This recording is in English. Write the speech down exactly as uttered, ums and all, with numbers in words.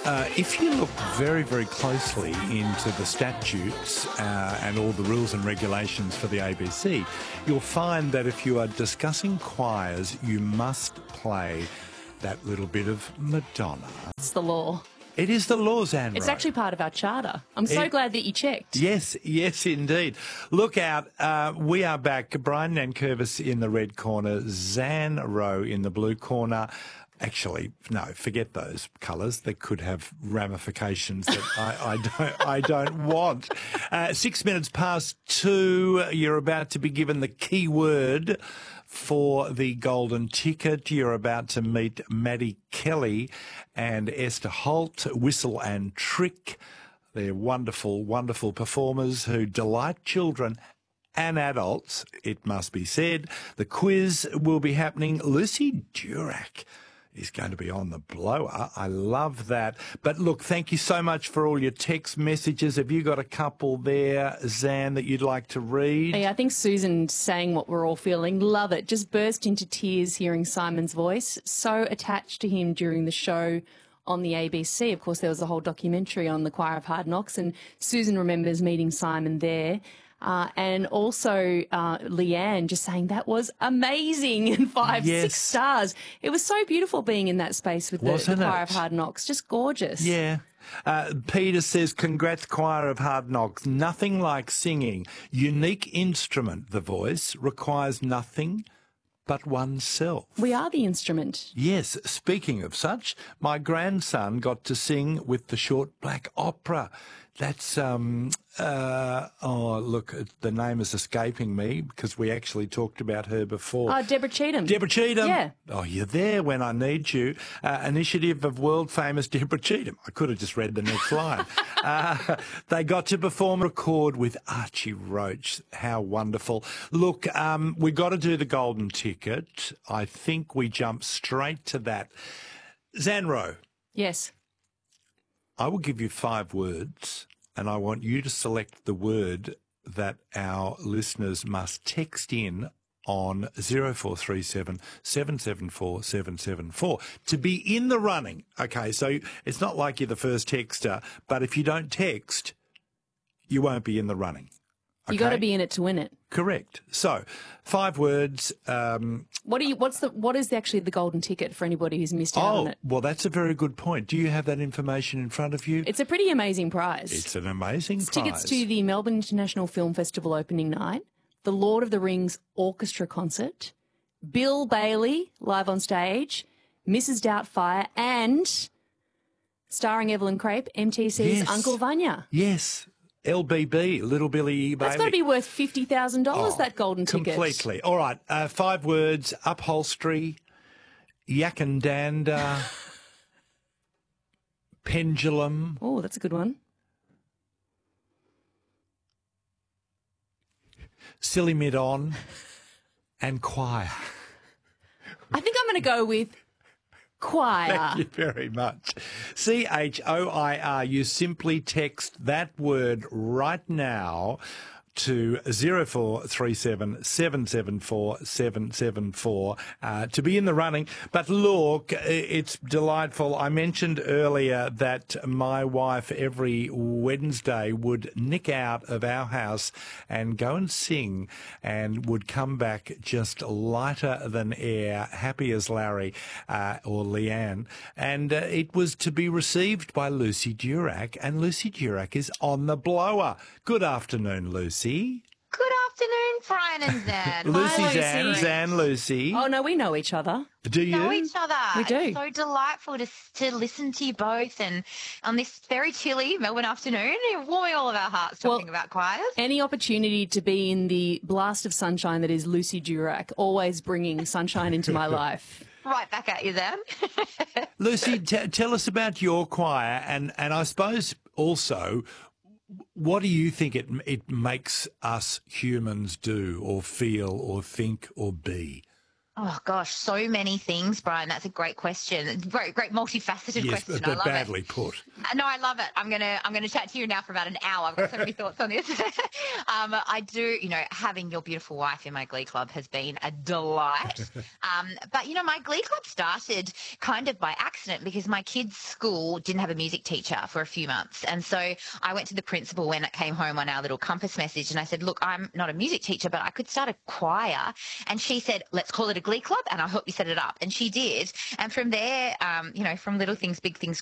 Uh, if you look very, very closely into the statutes uh, and all the rules and regulations for the A B C, you'll find that if you are discussing choirs, you must play that little bit of Madonna. It's the law. It is the law, Zan. It's actually part of our charter. I'm so It- glad that you checked. Yes, yes, indeed. Look out. Uh, we are back. Brian Nankervis in the red corner, Zan Rowe in the blue corner. Actually, no, forget those colours. They could have ramifications that I, I don't I don't want. Uh, six minutes past two, you're about to be given the key word for the golden ticket. You're about to meet Maddie Kelly and Esther Holt, Whistle and Trick. They're wonderful, wonderful performers who delight children and adults, it must be said. The quiz will be happening. Lucy Durack is going to be on the blower. I love that. But look, thank you so much for all your text messages. Have you got a couple there, Zan, that you'd like to read? Yeah, I think Susan saying what we're all feeling. Love it. Just burst into tears hearing Simon's voice. So attached to him during the show on the A B C. Of course, there was a whole documentary on the Choir of Hard Knocks, and Susan remembers meeting Simon there. Uh, and also uh, Leanne just saying that was amazing and five, Yes. six stars. It was so beautiful being in that space with the, the Wasn't Choir it? of Hard Knocks. Just gorgeous. Yeah. Uh, Peter says, congrats, Choir of Hard Knocks. Nothing like singing. Unique instrument, the voice, requires nothing but oneself. We are the instrument. Yes, speaking of such, my grandson got to sing with the Short Black Opera. That's, um, uh, oh, look, the name is escaping me because we actually talked about her before. Oh, Deborah Cheetham. Deborah Cheetham. Yeah. Oh, you're there when I need you. Uh, initiative of world famous Deborah Cheetham. I could have just read the next line. Uh, they got to perform a record with Archie Roach. How wonderful. Look, um, we got to do the golden ticket. I think we jump straight to that. Zanro, Yes. I will give you five words and I want you to select the word that our listeners must text in on zero four three seven, seven seven four, seven seven four to be in the running. Okay, so it's not like you're the first texter, but if you don't text, you won't be in the running. You got to Okay? be in it to win it. Correct. So, five words. Um, What do you? What's the? What is actually the golden ticket for anybody who's missed out on oh, it? well, that's a very good point. Do you have that information in front of you? It's a pretty amazing prize. It's an amazing It's prize. tickets to the Melbourne International Film Festival opening night, the Lord of the Rings Orchestra concert, Bill Bailey live on stage, Missus Doubtfire, and starring Evelyn Crape, M T C's Yes. Uncle Vanya. Yes, L B B, Little Billy Baby. That's got to be worth fifty thousand dollars. Oh, That golden ticket. Completely. All right, uh, five words, upholstery, yakandanda, pendulum, Oh, that's a good one. silly mid-on, and choir. I think I'm going to go with choir. Thank you very much. C H O I R. You simply text that word right now to zero four three seven, seven seven four, seven seven four uh, to be in the running. But look, it's delightful. I mentioned earlier that my wife every Wednesday would nick out of our house and go and sing and would come back just lighter than air, happy as Larry uh, or Leanne. And uh, it was to be received by Lucy Durack, and Lucy Durack is on the blower. Good afternoon, Lucy. Good afternoon, Brian and Zan. Lucy, Lucy. Zan, Zan, Lucy. Oh no, we know each other. Do you? Know each other. We do. It's so delightful to to listen to you both, and on this very chilly Melbourne afternoon, you're warming all of our hearts talking Well, about choirs. Any opportunity to be in the blast of sunshine that is Lucy Durack, always bringing sunshine into my life. Right back at you, Zan. Lucy, t- tell us about your choir, and, and I suppose also, what do you think it it makes us humans do or feel or think or be? Oh gosh, so many things, Brian. That's a great question. Great, great multifaceted Yes, question. but I love badly it. put. Uh, No, I love it. I'm gonna I'm gonna chat to you now for about an hour. I've got so many thoughts on this. um, I do, you know, having your beautiful wife in my Glee Club has been a delight. um, but you know, my Glee Club started kind of by accident because my kids' school didn't have a music teacher for a few months, and so I went to the principal when it came home on our little compass message, and I said, "Look, I'm not a music teacher, but I could start a choir." And she said, "Let's call it a Glee Club, and I'll help you set it up." And she did. And from there, um, you know, from little things, big things